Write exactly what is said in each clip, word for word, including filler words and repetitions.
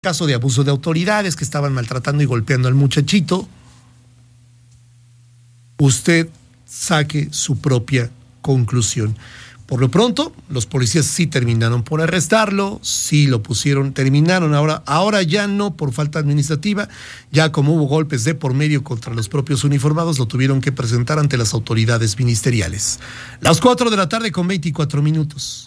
caso de abuso de autoridades, que estaban maltratando y golpeando al muchachito. Usted saque su propia conclusión. Por lo pronto, los policías sí terminaron por arrestarlo, sí lo pusieron, terminaron ahora, ahora ya no por falta administrativa, ya como hubo golpes de por medio contra los propios uniformados, lo tuvieron que presentar ante las autoridades ministeriales. Las cuatro de la tarde con veinticuatro minutos.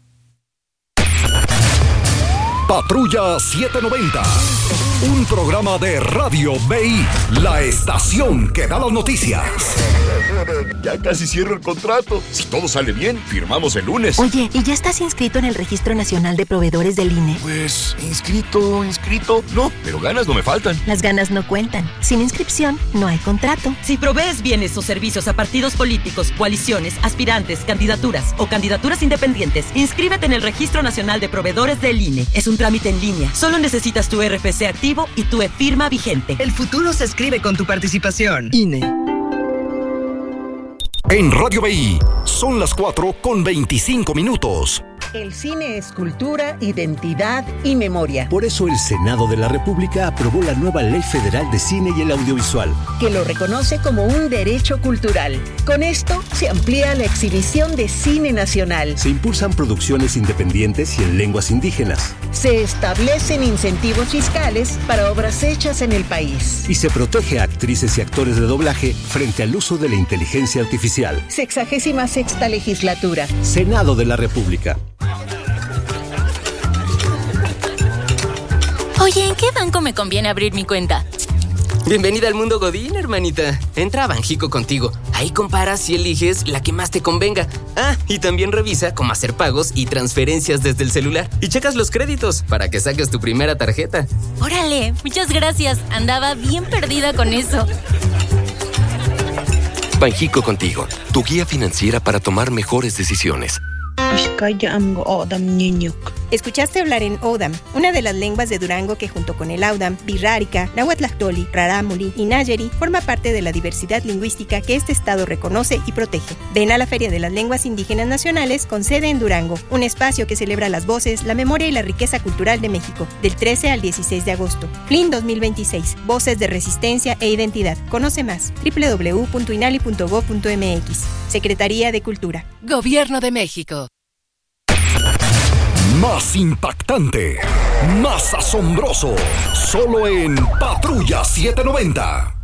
Patrulla setecientos noventa, un programa de Radio B I, la estación que da las noticias. Ya casi cierro el contrato. Si todo sale bien, firmamos el lunes. Oye, ¿y ya estás inscrito en el Registro Nacional de Proveedores del I N E? Pues, inscrito, inscrito, no, pero ganas no me faltan. Las ganas no cuentan. Sin inscripción, no hay contrato. Si provees bienes o servicios a partidos políticos, coaliciones, aspirantes, candidaturas o candidaturas independientes, inscríbete en el Registro Nacional de Proveedores del I N E. Es un trámite en línea. Solo necesitas tu R F C activo y tu e-firma vigente. El futuro se escribe con tu participación. I N E. En Radio B I son las cuatro con veinticinco minutos. El cine es cultura, identidad y memoria. Por eso el Senado de la República aprobó la nueva Ley Federal de Cine y el Audiovisual, que lo reconoce como un derecho cultural. Con esto se amplía la exhibición de cine nacional. Se impulsan producciones independientes y en lenguas indígenas. Se establecen incentivos fiscales para obras hechas en el país. Y se protege a actrices y actores de doblaje frente al uso de la inteligencia artificial. Sexagésima sexta legislatura. Senado de la República. Oye, ¿en qué banco me conviene abrir mi cuenta? Bienvenida al mundo Godín, hermanita. Entra a Banxico Contigo. Ahí comparas y eliges la que más te convenga. Ah, y también revisa cómo hacer pagos y transferencias desde el celular. Y checas los créditos para que saques tu primera tarjeta. Órale, muchas gracias. Andaba bien perdida con eso. Banxico Contigo, tu guía financiera para tomar mejores decisiones. Escuchaste hablar en Odam, una de las lenguas de Durango que junto con el Audam, Birrárica, Nahuatlactoli, Rarámuri y Nayeri forma parte de la diversidad lingüística que este estado reconoce y protege. Ven a la Feria de las Lenguas Indígenas Nacionales con sede en Durango, un espacio que celebra las voces, la memoria y la riqueza cultural de México, del trece al dieciséis de agosto. F L I N dos mil veintiséis, Voces de Resistencia e Identidad. Conoce más, doble u doble u doble u punto inali punto gob punto eme equis. Secretaría de Cultura. Gobierno de México. Más impactante, más asombroso, solo en Patrulla setecientos noventa.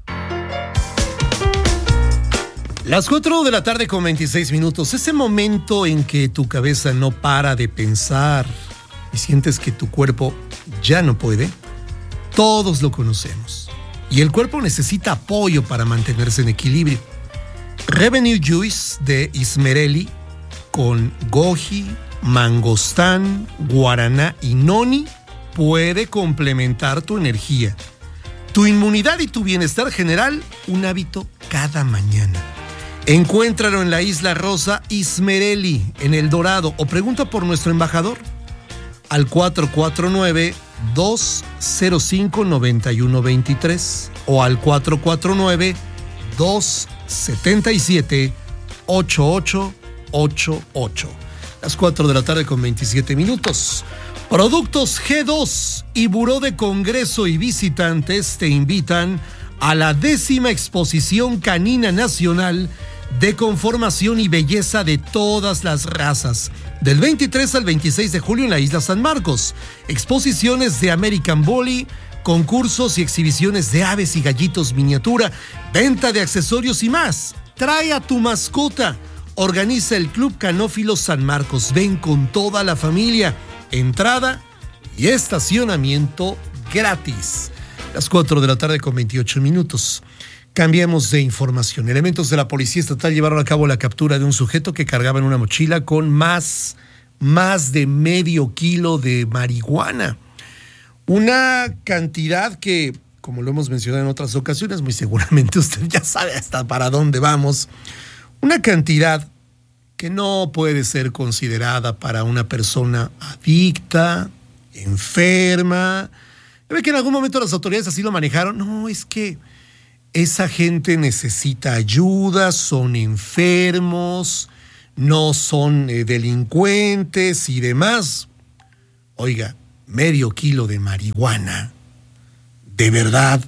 Las cuatro de la tarde con veintiséis minutos, ese momento en que tu cabeza no para de pensar y sientes que tu cuerpo ya no puede, todos lo conocemos. Y el cuerpo necesita apoyo para mantenerse en equilibrio. Revenue Juice de Ismerelli con goji, mangostán, guaraná y noni puede complementar tu energía, tu inmunidad y tu bienestar general, un hábito cada mañana. Encuéntralo en la Isla Rosa Ismerelli, en El Dorado, o pregunta por nuestro embajador al cuatro cuatro nueve, dos cero cinco, nueve uno dos tres o al cuatro cuatro nueve, dos siete siete, ocho ocho ocho ocho. Las cuatro de la tarde con veintisiete minutos. Productos G dos y Buró de Congreso y Visitantes te invitan a la décima exposición canina nacional de conformación y belleza de todas las razas. Del veintitrés al veintiséis de julio en la Isla San Marcos. Exposiciones de American Bully, concursos y exhibiciones de aves y gallitos miniatura, venta de accesorios y más. Trae a tu mascota. Organiza el Club Canófilo San Marcos. Ven con toda la familia. Entrada y estacionamiento gratis. Las cuatro de la tarde con veintiocho minutos. Cambiamos de información. Elementos de la Policía Estatal llevaron a cabo la captura de un sujeto que cargaba en una mochila con más, más de medio kilo de marihuana. Una cantidad que, como lo hemos mencionado en otras ocasiones, muy seguramente usted ya sabe hasta para dónde vamos. Una cantidad que no puede ser considerada para una persona adicta, enferma. ¿Ve que en algún momento las autoridades así lo manejaron? No, es que esa gente necesita ayuda, son enfermos, no son eh, delincuentes y demás. Oiga, medio kilo de marihuana, de verdad,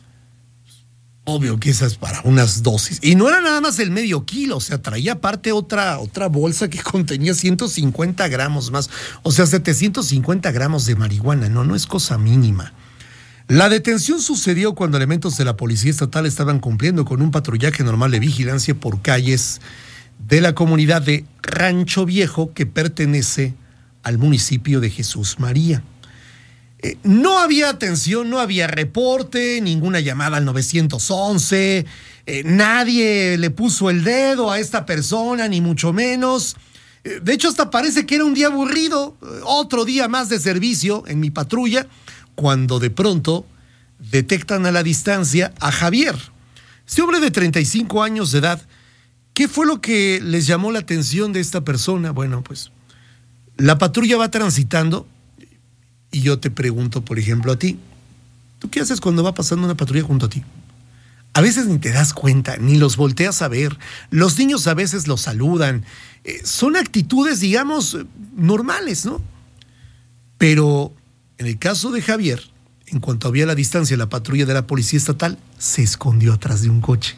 obvio que esa es para unas dosis. Y no era nada más el medio kilo, o sea, traía aparte otra, otra bolsa que contenía ciento cincuenta gramos más, o sea, setecientos cincuenta gramos de marihuana. No, no es cosa mínima. La detención sucedió cuando elementos de la Policía Estatal estaban cumpliendo con un patrullaje normal de vigilancia por calles de la comunidad de Rancho Viejo, que pertenece al municipio de Jesús María. Eh, no había atención, no había reporte, ninguna llamada al nueve once, eh, nadie le puso el dedo a esta persona, ni mucho menos. Eh, de hecho, hasta parece que era un día aburrido, eh, otro día más de servicio en mi patrulla, cuando de pronto detectan a la distancia a Javier. Este hombre de treinta y cinco años de edad. ¿Qué fue lo que les llamó la atención de esta persona? Bueno, pues la patrulla va transitando y yo te pregunto, por ejemplo, a ti, ¿tú qué haces cuando va pasando una patrulla junto a ti? A veces ni te das cuenta, ni los volteas a ver. Los niños a veces los saludan. Eh, son actitudes, digamos, normales, ¿no? Pero en el caso de Javier, en cuanto había la distancia, la patrulla de la Policía Estatal se escondió atrás de un coche.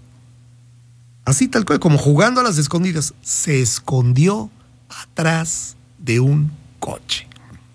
Así tal cual, como jugando a las escondidas, se escondió atrás de un coche.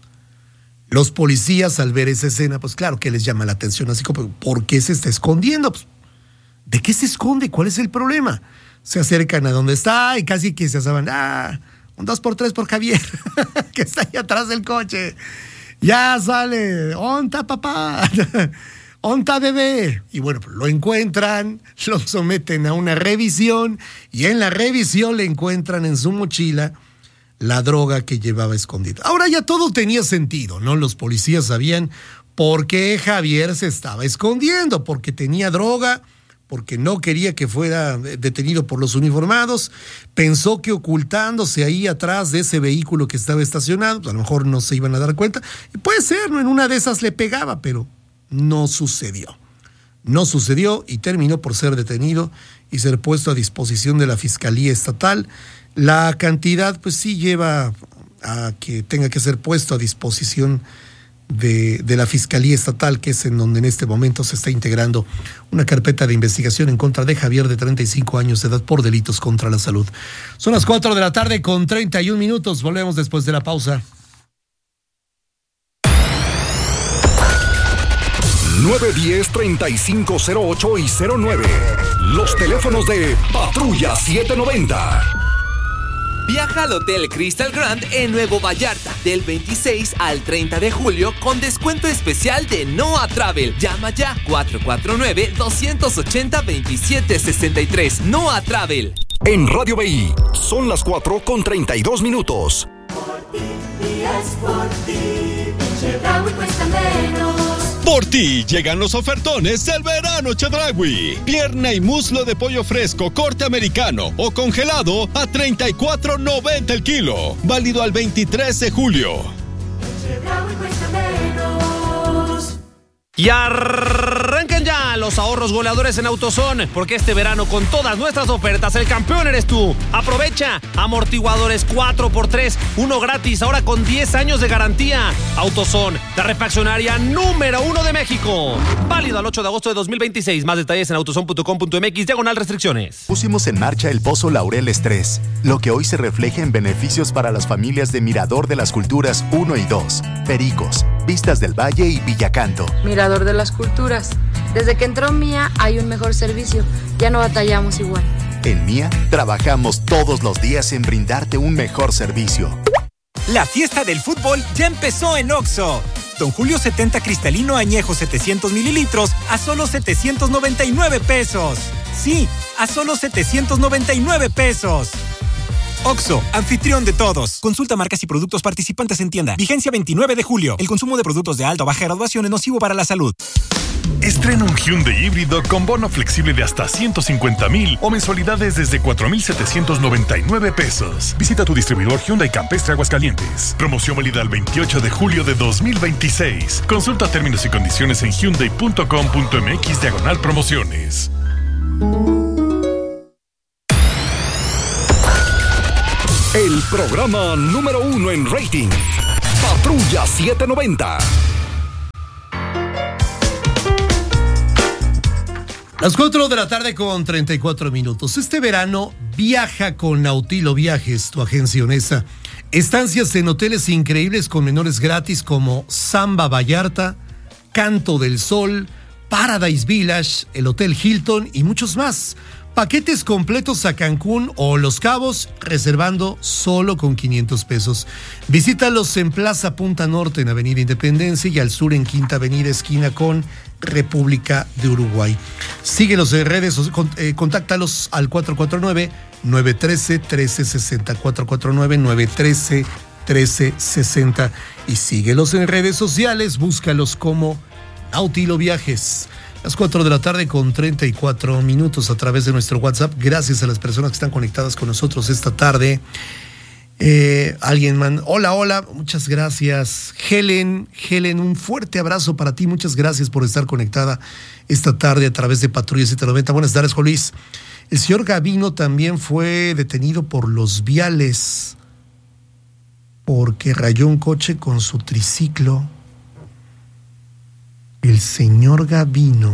Los policías, al ver esa escena, pues claro que les llama la atención, así como, ¿por qué se está escondiendo? Pues, ¿de qué se esconde? ¿Cuál es el problema? Se acercan a donde está y casi que se asaban, ah, un dos por tres por Javier, que está ahí atrás del coche. Ya sale, ¿onta papá? ¿Onta bebé? Y bueno, lo encuentran, lo someten a una revisión y en la revisión le encuentran en su mochila la droga que llevaba escondida. Ahora ya todo tenía sentido, ¿no? Los policías sabían por qué Javier se estaba escondiendo, porque tenía droga, porque no quería que fuera detenido por los uniformados, pensó que ocultándose ahí atrás de ese vehículo que estaba estacionado, pues a lo mejor no se iban a dar cuenta, y puede ser, ¿no? En una de esas le pegaba, pero no sucedió. No sucedió y terminó por ser detenido y ser puesto a disposición de la Fiscalía Estatal. La cantidad, pues sí lleva a que tenga que ser puesto a disposición de, de la Fiscalía Estatal, que es en donde en este momento se está integrando una carpeta de investigación en contra de Javier, de treinta y cinco años de edad, por delitos contra la salud. Son las cuatro de la tarde con treinta y un minutos. Volvemos después de la pausa. nueve diez, treinta y cinco cero ocho y cero nueve. Los teléfonos de Patrulla setecientos noventa. Viaja al Hotel Crystal Grand en Nuevo Vallarta del veintiséis al treinta de julio con descuento especial de Noa Travel. Llama ya cuatro cuatro nueve, dos ocho cero, dos siete seis tres. Noa Travel. En Radio B I son las cuatro con treinta y dos minutos. Por ti y es por ti. Chedraui cuesta menos. Por ti llegan los ofertones del verano Chedraui. Pierna y muslo de pollo fresco, corte americano o congelado a treinta y cuatro noventa el kilo. Válido al veintitrés de julio. Chedraui cuesta menos. Y arrancan ya los ahorros goleadores en AutoZone, porque este verano con todas nuestras ofertas el campeón eres tú. Aprovecha amortiguadores cuatro por tres, uno gratis, ahora con diez años de garantía. AutoZone, la refaccionaria número uno de México. Válido al ocho de agosto de dos mil veintiséis. Más detalles en autozone punto com punto m x, diagonal restricciones. Pusimos en marcha el Pozo Laureles tres, lo que hoy se refleja en beneficios para las familias de Mirador de las Culturas uno y dos, Pericos, Vistas del Valle y Villacanto. Mirador de las Culturas. Desde que entró Mía hay un mejor servicio. Ya no batallamos igual. En Mía trabajamos todos los días en brindarte un mejor servicio. La fiesta del fútbol ya empezó en Oxxo. Don Julio setenta cristalino añejo setecientos mililitros a solo setecientos noventa y nueve pesos. Sí, a solo setecientos noventa y nueve pesos. Oxxo, anfitrión de todos. Consulta marcas y productos participantes en tienda. Vigencia veintinueve de julio. El consumo de productos de alta o baja graduación es nocivo para la salud. Estrena un Hyundai híbrido con bono flexible de hasta ciento cincuenta mil o mensualidades desde cuatro mil setecientos noventa y nueve pesos. Visita tu distribuidor Hyundai Campestre Aguascalientes. Promoción válida el veintiocho de julio de dos mil veintiséis. Consulta términos y condiciones en hyundai punto com punto m x diagonal promociones. El programa número uno en rating. Patrulla setecientos noventa. Las cuatro de la tarde con treinta y cuatro minutos. Este verano viaja con Nautilo Viajes, tu agencia honesta. Estancias en hoteles increíbles con menores gratis como Samba Vallarta, Canto del Sol, Paradise Village, el Hotel Hilton y muchos más. Paquetes completos a Cancún o Los Cabos, reservando solo con quinientos pesos. Visítalos en Plaza Punta Norte, en Avenida Independencia, y al sur en Quinta Avenida, esquina con República de Uruguay. Síguelos en redes, eh, contáctalos al cuatro cuatro nueve, nueve uno tres, uno tres seis cero, cuatro cuatro nueve, nueve uno tres, uno tres seis cero, y síguelos en redes sociales, búscalos como Nautilo Viajes. Las cuatro de la tarde con treinta y cuatro minutos a través de nuestro WhatsApp. Gracias a las personas que están conectadas con nosotros esta tarde. Eh, alguien man, hola, hola, muchas gracias. Helen, Helen, un fuerte abrazo para ti. Muchas gracias por estar conectada esta tarde a través de Patrulla setecientos noventa. Buenas tardes, Juan Luis. El señor Gavino también fue detenido por los viales porque rayó un coche con su triciclo. El señor Gavino,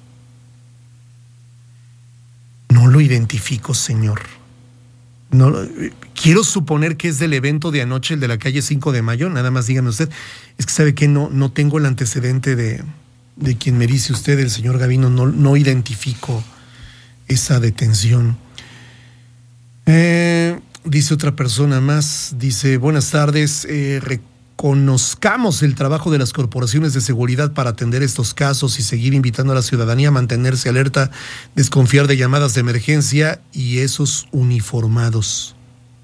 no lo identifico, señor. No, quiero suponer que es del evento de anoche, el de la calle cinco de mayo, nada más dígame usted. Es que sabe que no, no tengo el antecedente de, de quien me dice usted, el señor Gavino, no, no identifico esa detención. Eh, dice otra persona más, dice, buenas tardes, eh, conozcamos el trabajo de las corporaciones de seguridad para atender estos casos y seguir invitando a la ciudadanía a mantenerse alerta, desconfiar de llamadas de emergencia y esos uniformados.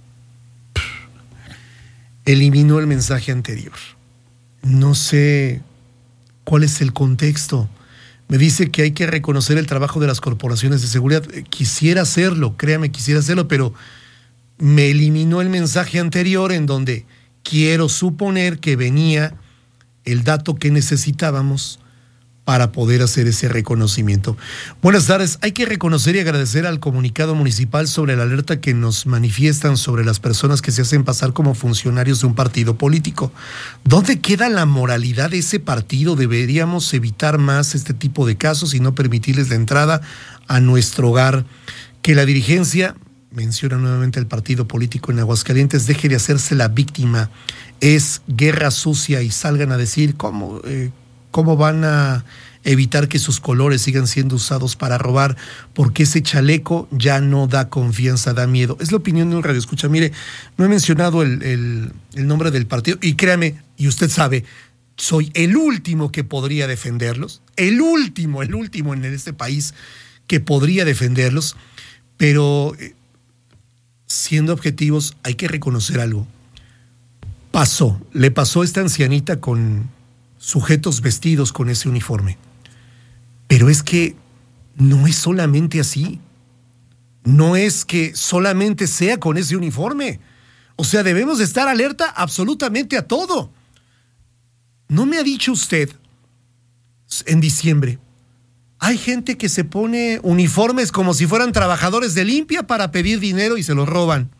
Eliminó el mensaje anterior. No sé cuál es el contexto. Me dice que hay que reconocer el trabajo de las corporaciones de seguridad. Quisiera hacerlo, créame, quisiera hacerlo, pero me eliminó el mensaje anterior en donde quiero suponer que venía el dato que necesitábamos para poder hacer ese reconocimiento. Buenas tardes. Hay que reconocer y agradecer al comunicado municipal sobre la alerta que nos manifiestan sobre las personas que se hacen pasar como funcionarios de un partido político. ¿Dónde queda la moralidad de ese partido? Deberíamos evitar más este tipo de casos y no permitirles la entrada a nuestro hogar. Que la dirigencia, menciona nuevamente el partido político en Aguascalientes, deje de hacerse la víctima. Es guerra sucia y salgan a decir cómo, eh, cómo van a evitar que sus colores sigan siendo usados para robar, porque ese chaleco ya no da confianza, da miedo. Es la opinión de un radioescucha. Mire, no he mencionado el, el, el nombre del partido y créame, y usted sabe, soy el último que podría defenderlos, el último, el último en este país que podría defenderlos, pero Eh, siendo objetivos, hay que reconocer algo. Pasó, le pasó a esta ancianita con sujetos vestidos con ese uniforme. Pero es que no es solamente así. No es que solamente sea con ese uniforme. O sea, debemos de estar alerta absolutamente a todo. ¿No me ha dicho usted en diciembre? Hay gente que se pone uniformes como si fueran trabajadores de limpia para pedir dinero y se los roban.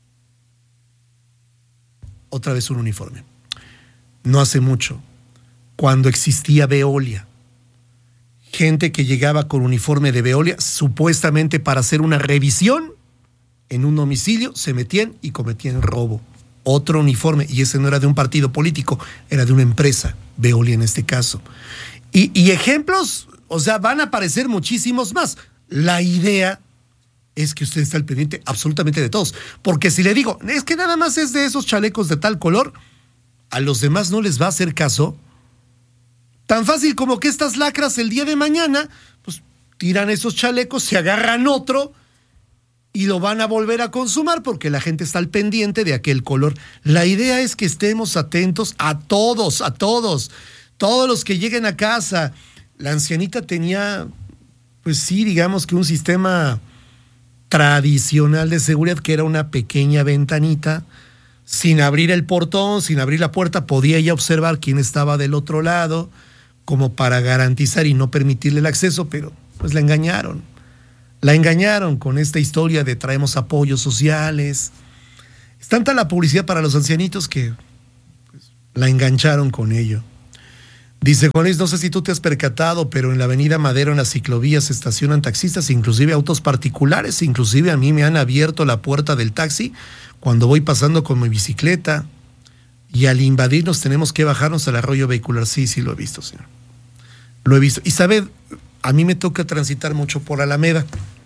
Otra vez un uniforme. No hace mucho, cuando existía Veolia, gente que llegaba con uniforme de Veolia, supuestamente para hacer una revisión en un domicilio, se metían y cometían robo. Otro uniforme, y ese no era de un partido político, era de una empresa, Veolia en este caso. Y, y ejemplos, o sea, van a aparecer muchísimos más. La idea es que usted esté al pendiente absolutamente de todos. Porque si le digo, es que nada más es de esos chalecos de tal color, a los demás no les va a hacer caso. Tan fácil como que estas lacras el día de mañana, pues tiran esos chalecos, se agarran otro y lo van a volver a consumar porque la gente está al pendiente de aquel color. La idea es que estemos atentos a todos, a todos. Todos los que lleguen a casa. La ancianita tenía, pues sí, digamos que un sistema tradicional de seguridad que era una pequeña ventanita. Sin abrir el portón, sin abrir la puerta, podía ella observar quién estaba del otro lado, como para garantizar y no permitirle el acceso, pero pues la engañaron. La engañaron con esta historia de traemos apoyos sociales. Es tanta la publicidad para los ancianitos que pues, La engancharon con ello. Dice Juan Luis, no sé si tú te has percatado, pero en la avenida Madero, en las ciclovías, se estacionan taxistas, inclusive autos particulares. Inclusive a mí me han abierto la puerta del taxi cuando voy pasando con mi bicicleta. Y al invadirnos tenemos que bajarnos al arroyo vehicular. Sí, sí lo he visto, señor. Lo he visto. Y sabe, a mí me toca transitar mucho por Alameda.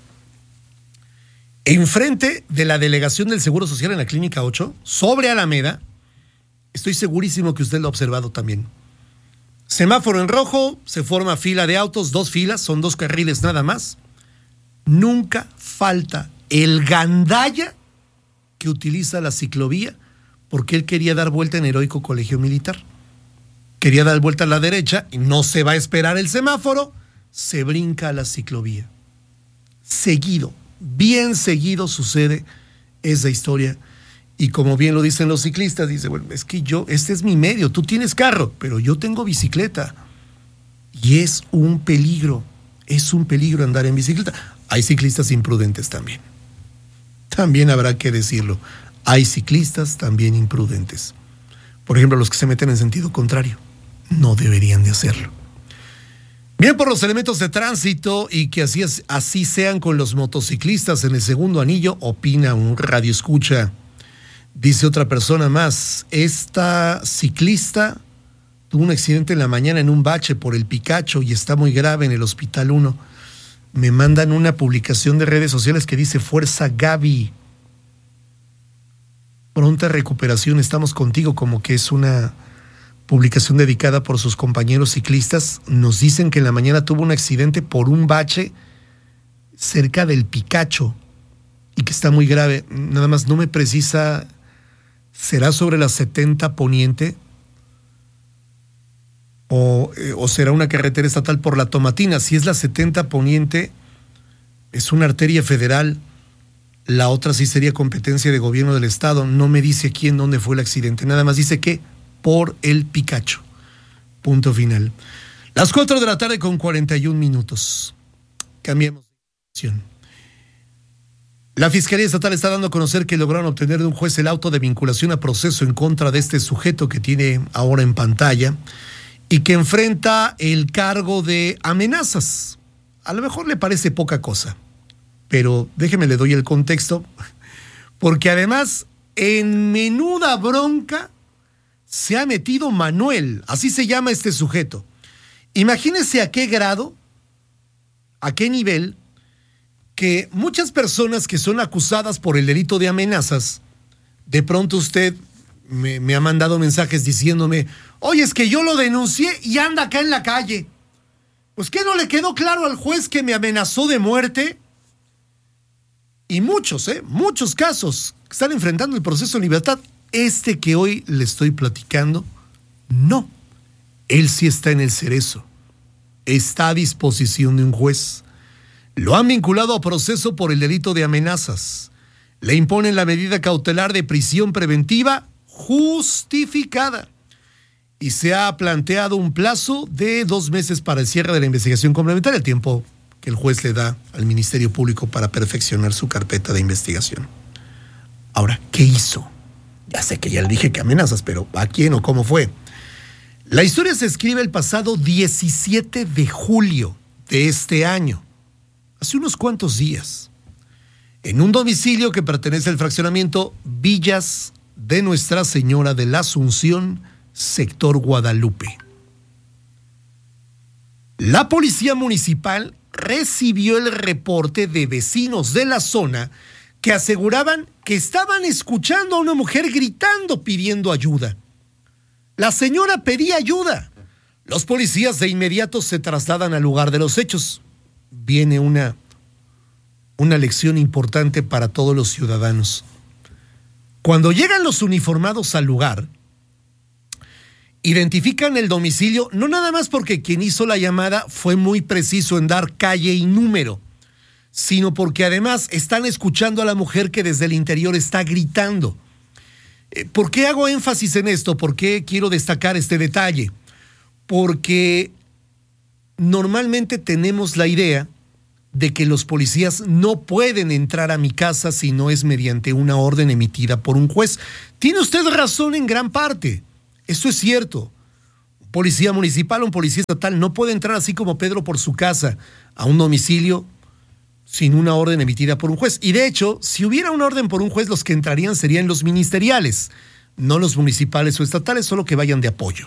Enfrente de la delegación del Seguro Social en la Clínica ocho, sobre Alameda, estoy segurísimo que usted lo ha observado también. Semáforo en rojo, se forma fila de autos, dos filas, son dos carriles nada más. Nunca falta el gandalla que utiliza la ciclovía porque él quería dar vuelta en Heroico Colegio Militar. Quería dar vuelta a la derecha y no se va a esperar el semáforo, se brinca a la ciclovía. Seguido, bien seguido sucede esa historia. Y como bien lo dicen los ciclistas, dice, bueno, es que yo, este es mi medio, tú tienes carro, pero yo tengo bicicleta. Y es un peligro, es un peligro andar en bicicleta. Hay ciclistas imprudentes también. También habrá que decirlo. Hay ciclistas también imprudentes. Por ejemplo, los que se meten en sentido contrario. No deberían de hacerlo. Bien por los elementos de tránsito y que así, así sean con los motociclistas en el segundo anillo, opina un radioescucha. Dice otra persona más, esta ciclista tuvo un accidente en la mañana en un bache por el Picacho y está muy grave en el Hospital uno. Me mandan una publicación de redes sociales que dice, Fuerza Gaby. Pronta recuperación, estamos contigo, como que es una publicación dedicada por sus compañeros ciclistas. Nos dicen que en la mañana tuvo un accidente por un bache cerca del Picacho y que está muy grave. Nada más no me precisa... ¿Será sobre la setenta Poniente? O, eh, ¿O será una carretera estatal por la Tomatina? Si es la setenta Poniente, es una arteria federal. La otra sí sería competencia de gobierno del estado. No me dice aquí en dónde fue el accidente. Nada más dice que por el Picacho. Punto final. Las cuatro de la tarde con cuarenta y un minutos. Cambiemos de situación. La Fiscalía Estatal está dando a conocer que lograron obtener de un juez el auto de vinculación a proceso en contra de este sujeto que tiene ahora en pantalla y que enfrenta el cargo de amenazas. A lo mejor le parece poca cosa, pero déjeme le doy el contexto, porque además en menuda bronca se ha metido Manuel, así se llama este sujeto. Imagínese a qué grado, a qué nivel, que muchas personas que son acusadas por el delito de amenazas, de pronto usted me, me ha mandado mensajes diciéndome, oye, es que yo lo denuncié y anda acá en la calle. Pues ¿qué no le quedó claro al juez que me amenazó de muerte? Y muchos, ¿eh? Muchos casos que están enfrentando el proceso de libertad. Este que hoy le estoy platicando, no. Él sí está en el cerezo. Está a disposición de un juez. Lo han vinculado a proceso por el delito de amenazas. Le imponen la medida cautelar de prisión preventiva justificada. Y se ha planteado un plazo de dos meses para el cierre de la investigación complementaria, el tiempo que el juez le da al Ministerio Público para perfeccionar su carpeta de investigación. Ahora, ¿qué hizo? Ya sé que ya le dije que amenazas, pero ¿a quién o cómo fue? La historia se escribe el pasado diecisiete de julio de este año. Hace unos cuantos días, en un domicilio que pertenece al fraccionamiento Villas de Nuestra Señora de la Asunción, sector Guadalupe. La policía municipal recibió el reporte de vecinos de la zona que aseguraban que estaban escuchando a una mujer gritando pidiendo ayuda. La señora pedía ayuda. Los policías de inmediato se trasladan al lugar de los hechos. Viene una, una lección importante para todos los ciudadanos. Cuando llegan los uniformados al lugar, identifican el domicilio, no nada más porque quien hizo la llamada fue muy preciso en dar calle y número, sino porque además están escuchando a la mujer que desde el interior está gritando. ¿Por qué hago énfasis en esto? ¿Por qué quiero destacar este detalle? Porque normalmente tenemos la idea de que los policías no pueden entrar a mi casa si no es mediante una orden emitida por un juez. Tiene usted razón en gran parte. Esto es cierto. Un policía municipal o un policía estatal no puede entrar así como Pedro por su casa a un domicilio sin una orden emitida por un juez. Y de hecho, si hubiera una orden por un juez, los que entrarían serían los ministeriales, no los municipales o estatales, solo que vayan de apoyo.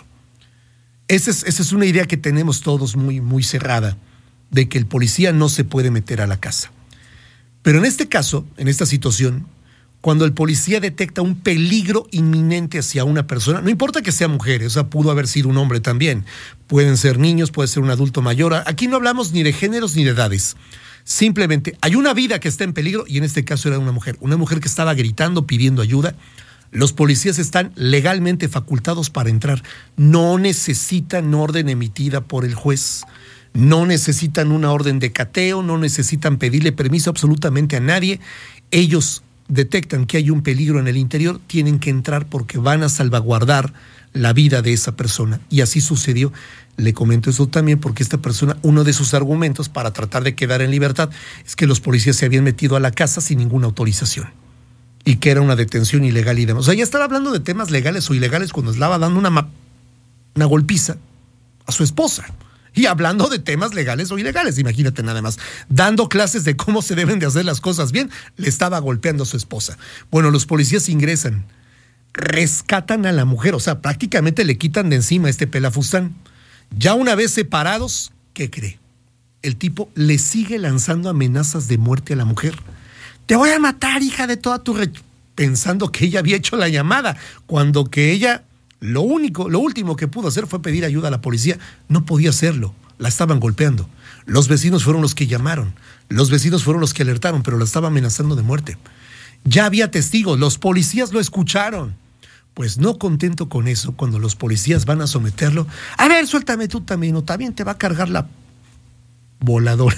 Esa es, esa es una idea que tenemos todos muy, muy cerrada, de que el policía no se puede meter a la casa. Pero en este caso, en esta situación, cuando el policía detecta un peligro inminente hacia una persona, no importa que sea mujer, o sea, pudo haber sido un hombre también, pueden ser niños, puede ser un adulto mayor, aquí no hablamos ni de géneros ni de edades, simplemente hay una vida que está en peligro y en este caso era una mujer, una mujer que estaba gritando, pidiendo ayuda. Los policías están legalmente facultados para entrar, no necesitan orden emitida por el juez, no necesitan una orden de cateo, no necesitan pedirle permiso absolutamente a nadie. Ellos detectan que hay un peligro en el interior, tienen que entrar porque van a salvaguardar la vida de esa persona. Y así sucedió. Le comento eso también porque esta persona, uno de sus argumentos para tratar de quedar en libertad es que los policías se habían metido a la casa sin ninguna autorización y que era una detención ilegal y demás. O sea, ya estaba hablando de temas legales o ilegales cuando estaba dando una, ma- una golpiza a su esposa. Y hablando de temas legales o ilegales, imagínate nada más, dando clases de cómo se deben de hacer las cosas bien, le estaba golpeando a su esposa. Bueno, los policías ingresan, rescatan a la mujer, o sea, prácticamente le quitan de encima a este pelafustán. Ya una vez separados, ¿qué cree? El tipo le sigue lanzando amenazas de muerte a la mujer. Te voy a matar, hija de toda tu... Re-. Pensando que ella había hecho la llamada, cuando que ella... Lo único, lo último que pudo hacer fue pedir ayuda a la policía. No podía hacerlo, la estaban golpeando. Los vecinos fueron los que llamaron, los vecinos fueron los que alertaron, pero la estaba amenazando de muerte. Ya había testigos, los policías lo escucharon. Pues no contento con eso, cuando los policías van a someterlo, a ver, suéltame tú también, o también te va a cargar la voladora.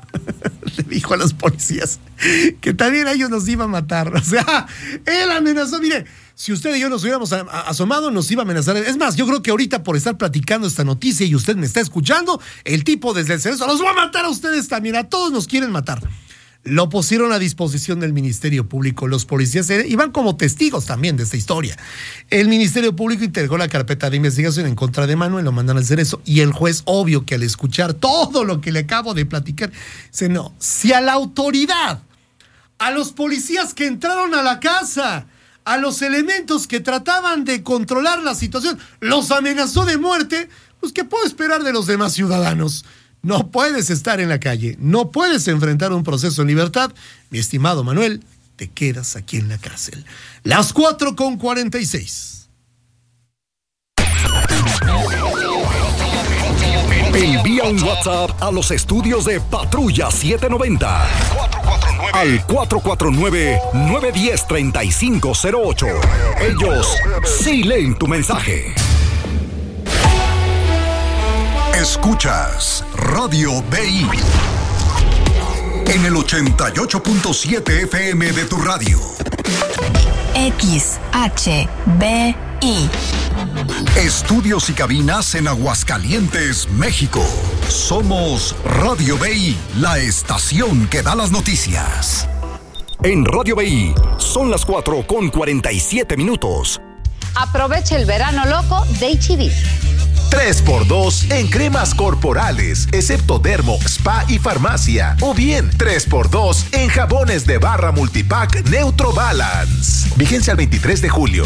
Le dijo a los policías que también a ellos nos iba a matar. O sea, él amenazó, mire, si usted y yo nos hubiéramos asomado, nos iba a amenazar. Es más, yo creo que ahorita por estar platicando esta noticia y usted me está escuchando, el tipo desde el Cerezo los va a matar a ustedes también, a todos nos quieren matar. Lo pusieron a disposición del Ministerio Público. Los policías iban como testigos también de esta historia. El Ministerio Público integró la carpeta de investigación en contra de Manuel, lo mandan al Cerezo, y el juez, obvio que al escuchar todo lo que le acabo de platicar, dice, no, si a la autoridad, a los policías que entraron a la casa, a los elementos que trataban de controlar la situación, los amenazó de muerte, pues ¿qué puedo esperar de los demás ciudadanos? No puedes estar en la calle, no puedes enfrentar un proceso en libertad. Mi estimado Manuel, te quedas aquí en la cárcel. Las cuatro con cuarenta y seis. Envía un WhatsApp a los estudios de Patrulla setecientos noventa al cuatro cuatro nueve, nueve uno cero, tres cinco cero ocho. Ellos sí leen tu mensaje. Escuchas Radio B I en el ochenta y ocho punto siete F M de tu radio. X H B I. Estudios y cabinas en Aguascalientes, México. Somos Radio B I, la estación que da las noticias. En Radio B I son las cuatro con cuarenta y siete minutos. Aprovecha el verano loco de H E B. tres por dos en cremas corporales, excepto dermo, spa y farmacia. O bien, tres por dos en jabones de barra multipack Neutro Balance. Vigencia al veintitrés de julio.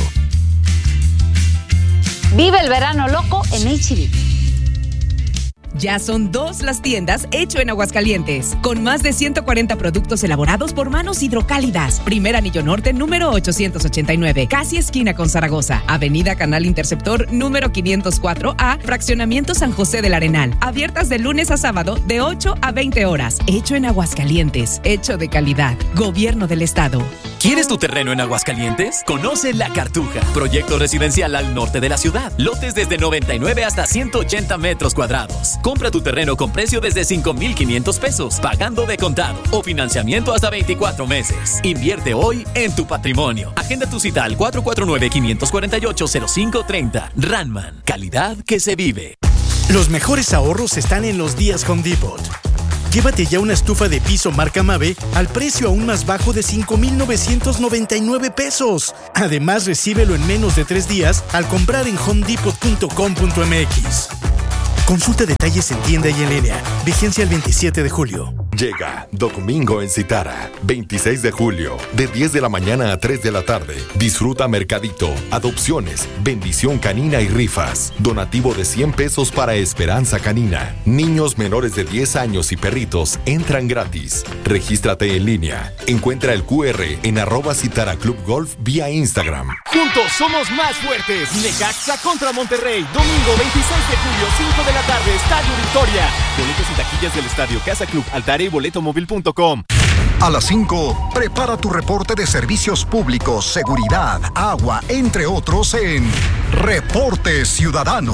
Vive el verano loco en H E B. Ya son dos las tiendas Hecho en Aguascalientes, con más de ciento cuarenta productos elaborados por manos hidrocálidas. Primer Anillo Norte, número ochocientos ochenta y nueve, casi esquina con Zaragoza. Avenida Canal Interceptor, número quinientos cuatro A, Fraccionamiento San José del Arenal. Abiertas de lunes a sábado, de ocho a veinte horas. Hecho en Aguascalientes, hecho de calidad. Gobierno del Estado. ¿Quieres tu terreno en Aguascalientes? Conoce La Cartuja, proyecto residencial al norte de la ciudad. Lotes desde noventa y nueve hasta ciento ochenta metros cuadrados. Compra tu terreno con precio desde cinco mil quinientos pesos, pagando de contado o financiamiento hasta veinticuatro meses. Invierte hoy en tu patrimonio. Agenda tu cita al cuatro cuatro nueve, cinco cuatro ocho, cero cinco tres cero. Ranman, calidad que se vive. Los mejores ahorros están en los días Home Depot. Llévate ya una estufa de piso marca Mave al precio aún más bajo de cinco mil novecientos noventa y nueve pesos. Además, recíbelo en menos de tres días al comprar en home depot punto com punto m x. Consulta detalles en tienda y en línea. Vigencia el veintisiete de julio. Llega Domingo en Citara, veintiséis de julio, de diez de la mañana a tres de la tarde. Disfruta mercadito, adopciones, bendición canina y rifas. Donativo de cien pesos para Esperanza Canina. Niños menores de diez años y perritos entran gratis. Regístrate en línea. Encuentra el cu erre en arroba Citara Club Golf vía Instagram. Juntos somos más fuertes. Necaxa contra Monterrey. Domingo veintiséis de julio, cinco de la tarde, Estadio Victoria. Boletos y taquillas del Estadio Casa Club, Altaria y boletomóvil punto com. A las cinco, prepara tu reporte de servicios públicos, seguridad, agua, entre otros en Reporte Ciudadano.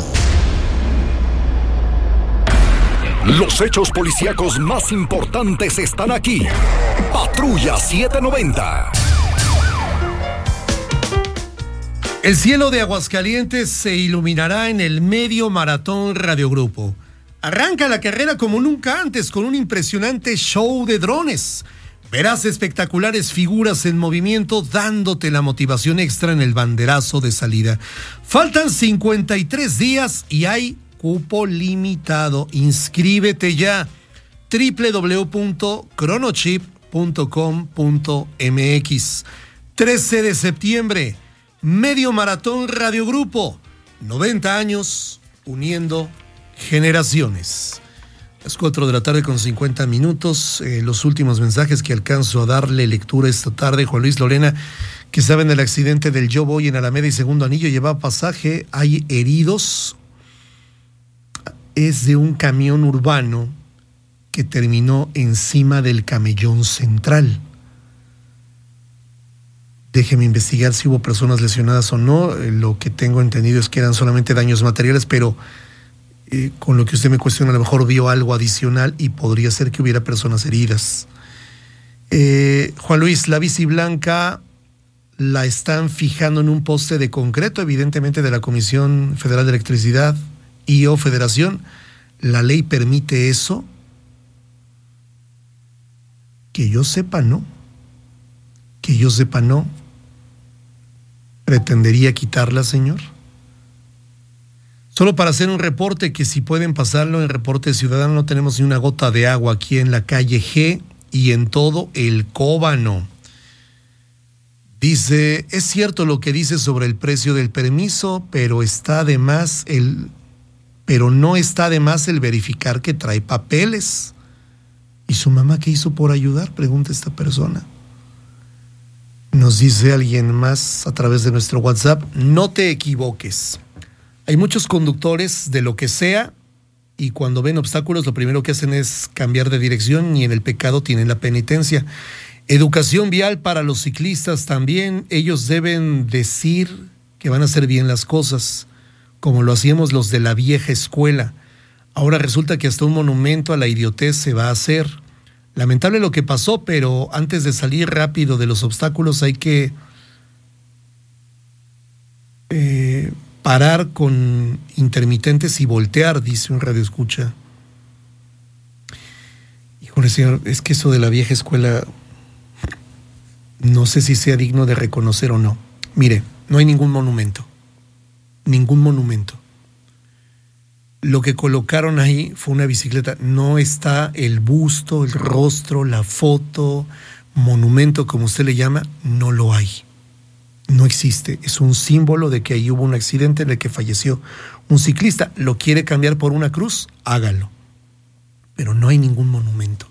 Los hechos policíacos más importantes están aquí. Patrulla setecientos noventa. El cielo de Aguascalientes se iluminará en el Medio Maratón Radiogrupo. Arranca la carrera como nunca antes con un impresionante show de drones. Verás espectaculares figuras en movimiento dándote la motivación extra en el banderazo de salida. Faltan cincuenta y tres días y hay cupo limitado. Inscríbete ya. doble u doble u doble u punto chronochip punto com punto m x. trece de septiembre, Medio Maratón Radiogrupo. noventa años uniendo generaciones. Las cuatro de la tarde con cincuenta minutos. Eh, los últimos mensajes que alcanzo a darle lectura esta tarde. Juan Luis Lorena, que saben del accidente del Yo Voy en Alameda y Segundo Anillo, lleva pasaje, hay heridos. Es de un camión urbano que terminó encima del camellón central. Déjeme investigar si hubo personas lesionadas o no. Eh, lo que tengo entendido es que eran solamente daños materiales, pero Eh, con lo que usted me cuestiona, a lo mejor vio algo adicional y podría ser que hubiera personas heridas. Eh, Juan Luis, la bici blanca la están fijando en un poste de concreto, evidentemente de la Comisión Federal de Electricidad y o Federación. ¿La ley permite eso? Que yo sepa, no. Que yo sepa, no. ¿Pretendería quitarla, señor? Solo para hacer un reporte, que si pueden pasarlo en Reporte Ciudadano, no tenemos ni una gota de agua aquí en la calle G y en todo el Cóbano. Dice, es cierto lo que dice sobre el precio del permiso, pero está de más el, pero no está de más el verificar que trae papeles. ¿Y su mamá qué hizo por ayudar?, pregunta esta persona. Nos dice alguien más a través de nuestro WhatsApp, no te equivoques. Hay muchos conductores de lo que sea y cuando ven obstáculos lo primero que hacen es cambiar de dirección y en el pecado tienen la penitencia. Educación vial para los ciclistas también. Ellos deben decir que van a hacer bien las cosas, como lo hacíamos los de la vieja escuela. Ahora resulta que hasta un monumento a la idiotez se va a hacer. Lamentable lo que pasó, pero antes de salir rápido de los obstáculos hay que Eh, parar con intermitentes y voltear, dice un radioescucha. Híjole, señor, es que eso de la vieja escuela no sé si sea digno de reconocer o no. Mire, no hay ningún monumento. Ningún monumento. Lo que colocaron ahí fue una bicicleta. No está el busto, el rostro, la foto, monumento, como usted le llama, no lo hay. No existe, es un símbolo de que ahí hubo un accidente en el que falleció un ciclista. ¿Lo quiere cambiar por una cruz? Hágalo. Pero no hay ningún monumento.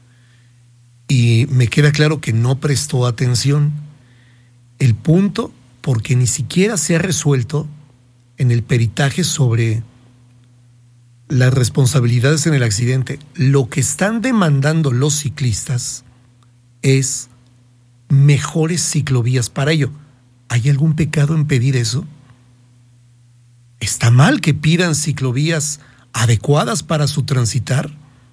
Y me queda claro que no prestó atención. El punto, porque ni siquiera se ha resuelto en el peritaje sobre las responsabilidades en el accidente. Lo que están demandando los ciclistas es mejores ciclovías para ello. ¿Hay algún pecado en pedir eso? ¿Está mal que pidan ciclovías adecuadas para su transitar?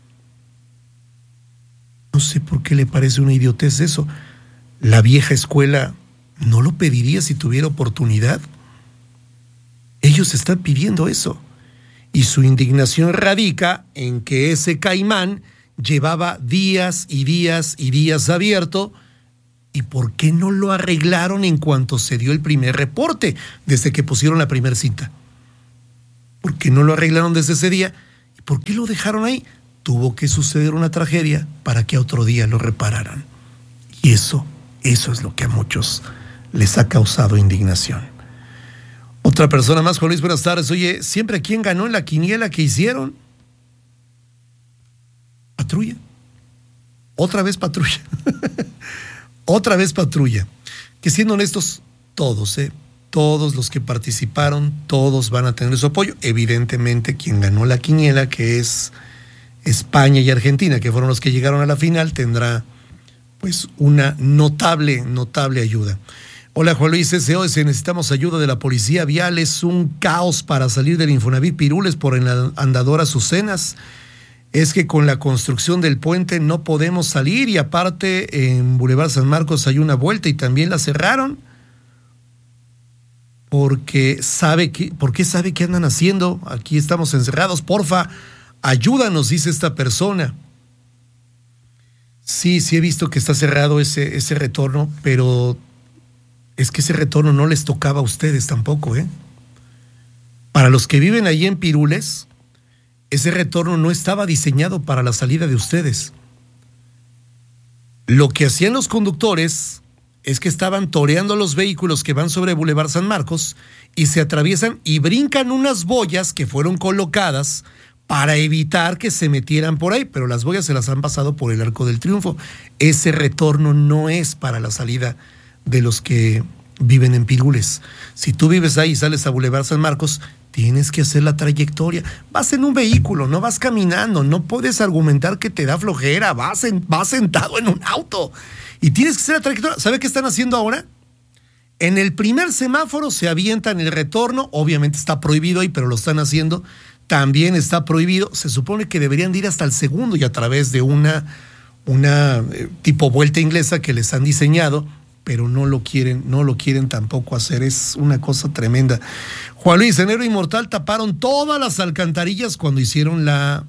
No sé por qué le parece una idiotez eso. La vieja escuela no lo pediría si tuviera oportunidad. Ellos están pidiendo eso. Y su indignación radica en que ese caimán llevaba días y días y días abierto. ¿Y por qué no lo arreglaron en cuanto se dio el primer reporte, desde que pusieron la primera cinta? ¿Por qué no lo arreglaron desde ese día? ¿Y por qué lo dejaron ahí? Tuvo que suceder una tragedia para que otro día lo repararan. Y eso, eso es lo que a muchos les ha causado indignación. Otra persona más, Juan Luis, buenas tardes. Oye, ¿siempre quién ganó en la quiniela que hicieron? Patrulla. Otra vez Patrulla. Otra vez Patrulla. Que siendo honestos, todos, ¿eh? Todos los que participaron, todos van a tener su apoyo. Evidentemente, quien ganó la quiniela, que es España y Argentina, que fueron los que llegaron a la final, tendrá pues una notable, notable ayuda. Hola, Juan Luis, S O S, necesitamos ayuda de la policía vial. Es un caos para salir del Infonavit Pirules por el andador Azucenas. Es que con la construcción del puente no podemos salir, y aparte en Boulevard San Marcos hay una vuelta y también la cerraron porque sabe que, ¿por qué sabe qué andan haciendo? Aquí estamos encerrados, porfa, ayúdanos, dice esta persona. Sí, sí he visto que está cerrado ese, ese retorno, pero es que ese retorno no les tocaba a ustedes tampoco, ¿eh? Para los que viven ahí en Pirules, ese retorno no estaba diseñado para la salida de ustedes. Lo que hacían los conductores es que estaban toreando los vehículos que van sobre Boulevard San Marcos y se atraviesan y brincan unas boyas que fueron colocadas para evitar que se metieran por ahí, pero las boyas se las han pasado por el Arco del Triunfo. Ese retorno no es para la salida de los que viven en Pirules. Si tú vives ahí y sales a Boulevard San Marcos, tienes que hacer la trayectoria. Vas en un vehículo, no vas caminando, no puedes argumentar que te da flojera, vas, en, vas sentado en un auto y tienes que hacer la trayectoria. ¿Sabe qué están haciendo ahora? En el primer semáforo se avientan el retorno, obviamente está prohibido ahí, pero lo están haciendo. También está prohibido, se supone que deberían de ir hasta el segundo y a través de una, una eh, tipo vuelta inglesa que les han diseñado, pero no lo quieren, no lo quieren tampoco hacer. Es una cosa tremenda. Juan Luis, en Héroe Inmortal taparon todas las alcantarillas cuando hicieron la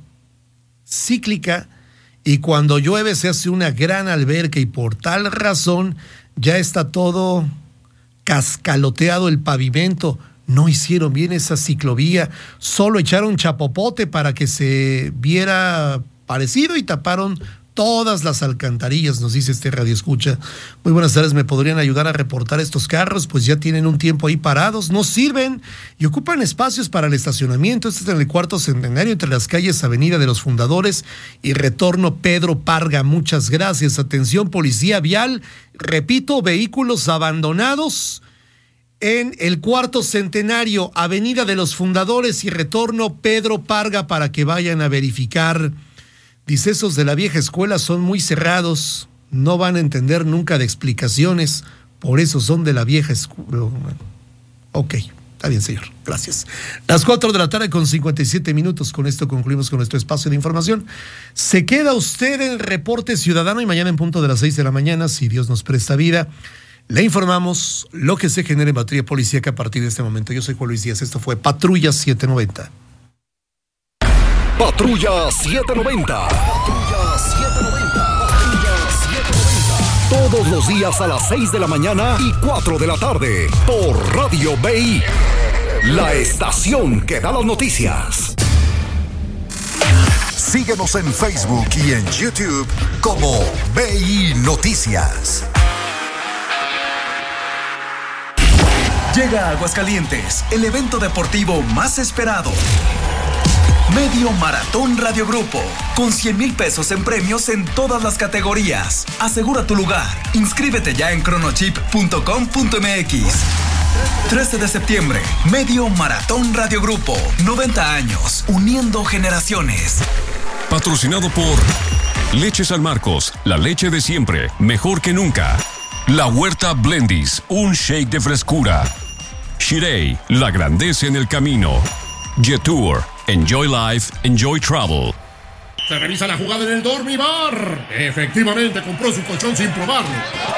cíclica, y cuando llueve se hace una gran alberca, y por tal razón ya está todo cascaloteado el pavimento. No hicieron bien esa ciclovía, solo echaron chapopote para que se viera parecido y taparon todas las alcantarillas, nos dice este radioescucha. Muy buenas tardes, ¿me podrían ayudar a reportar estos carros? Pues ya tienen un tiempo ahí parados, no sirven y ocupan espacios para el estacionamiento. Este es en el cuarto centenario, entre las calles Avenida de los Fundadores y Retorno Pedro Parga. Muchas gracias. Atención, policía vial, repito, vehículos abandonados en el cuarto centenario, Avenida de los Fundadores y Retorno Pedro Parga, para que vayan a verificar. Dice, esos de la vieja escuela son muy cerrados, no van a entender nunca de explicaciones, por eso son de la vieja escuela. Ok, está bien, señor, gracias. Las cuatro de la tarde con cincuenta y siete minutos, con esto concluimos con nuestro espacio de información. Se queda usted en Reporte Ciudadano y mañana en punto de las seis de la mañana, si Dios nos presta vida, le informamos lo que se genera en materia policíaca a partir de este momento. Yo soy Juan Luis Díaz, esto fue Patrulla setecientos noventa. Patrulla setecientos noventa. Patrulla setecientos noventa. Patrulla setecientos noventa. Todos los días a las seis de la mañana y cuatro de la tarde por Radio B I, la estación que da las noticias. Síguenos en Facebook y en YouTube como B I Noticias. Llega a Aguascalientes el evento deportivo más esperado. Medio Maratón Radio Grupo, con cien mil pesos en premios en todas las categorías. Asegura tu lugar. Inscríbete ya en cronochip punto com punto m x. trece de septiembre, Medio Maratón Radio Grupo. noventa años, uniendo generaciones. Patrocinado por Leche San Marcos, la leche de siempre, mejor que nunca. La Huerta Blendis, un shake de frescura. Shirei, la grandeza en el camino. Jetour, enjoy life, enjoy travel. Se revisa la jugada en el Dormibar. Efectivamente, compró su colchón sin probarlo.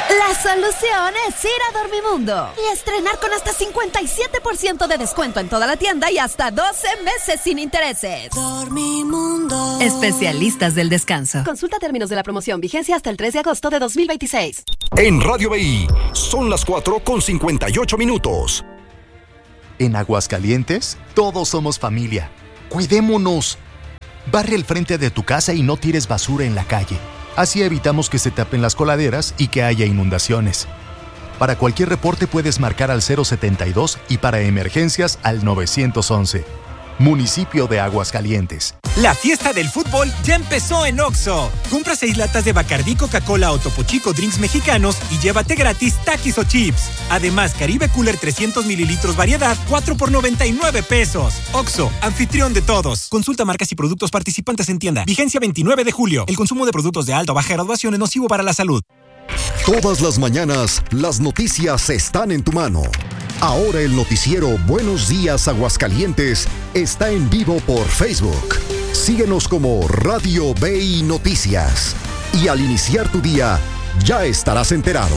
La solución es ir a Dormimundo y estrenar con hasta cincuenta y siete por ciento de descuento en toda la tienda y hasta doce meses sin intereses. Dormimundo. Especialistas del descanso. Consulta términos de la promoción. Vigencia hasta el tres de agosto de dos mil veintiséis. En Radio B I son las cuatro con cincuenta y ocho minutos. En Aguascalientes, todos somos familia. Cuidémonos. Barre el frente de tu casa y no tires basura en la calle. Así evitamos que se tapen las coladeras y que haya inundaciones. Para cualquier reporte puedes marcar al cero setenta y dos y para emergencias al nueve once. Municipio de Aguascalientes. La fiesta del fútbol ya empezó en Oxxo. Compra seis latas de Bacardí, Coca-Cola o Topo Chico drinks mexicanos y llévate gratis Takis o chips. Además, Caribe Cooler trescientos mililitros variedad, cuatro por noventa y nueve pesos. Oxxo, anfitrión de todos. Consulta marcas y productos participantes en tienda. Vigencia veintinueve de julio. El consumo de productos de alta o baja graduación es nocivo para la salud. Todas las mañanas, las noticias están en tu mano. Ahora el noticiero Buenos Días Aguascalientes está en vivo por Facebook. Síguenos como Radio B I Noticias. Y al iniciar tu día, ya estarás enterado.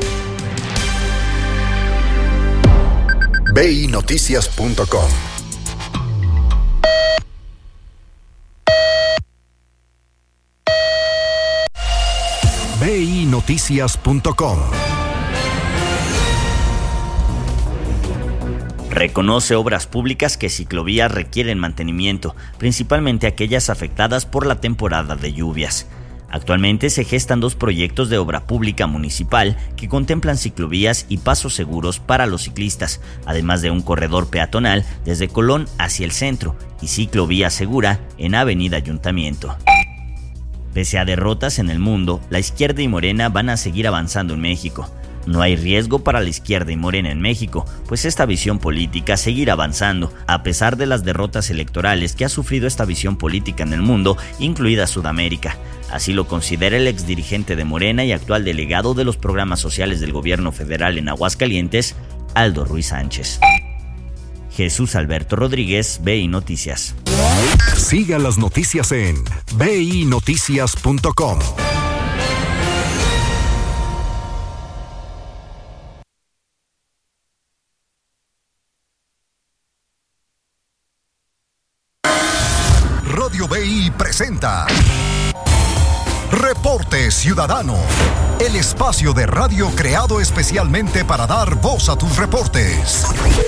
B I noticias punto com. B I noticias punto com. Reconoce obras públicas que ciclovías requieren mantenimiento, principalmente aquellas afectadas por la temporada de lluvias. Actualmente se gestan dos proyectos de obra pública municipal que contemplan ciclovías y pasos seguros para los ciclistas, además de un corredor peatonal desde Colón hacia el centro y ciclovía segura en Avenida Ayuntamiento. Pese a derrotas en el mundo, la izquierda y Morena van a seguir avanzando en México. No hay riesgo para la izquierda y Morena en México, pues esta visión política seguirá avanzando, a pesar de las derrotas electorales que ha sufrido esta visión política en el mundo, incluida Sudamérica. Así lo considera el exdirigente de Morena y actual delegado de los programas sociales del gobierno federal en Aguascalientes, Aldo Ruiz Sánchez. Jesús Alberto Rodríguez, B I Noticias. Siga las noticias en B I noticias punto com. Radio B I presenta Reporte Ciudadano, el espacio de radio creado especialmente para dar voz a tus reportes.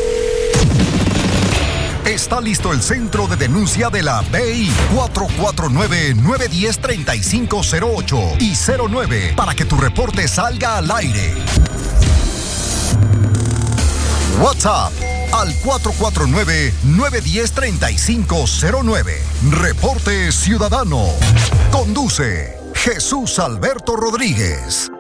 Está listo el centro de denuncia de la B I cuatro cuatro nueve, nueve uno cero, tres cinco cero ocho y cero nueve para que tu reporte salga al aire. WhatsApp al cuatro cuatro nueve, nueve uno cero, tres cinco cero nueve. Reporte Ciudadano. Conduce Jesús Alberto Rodríguez.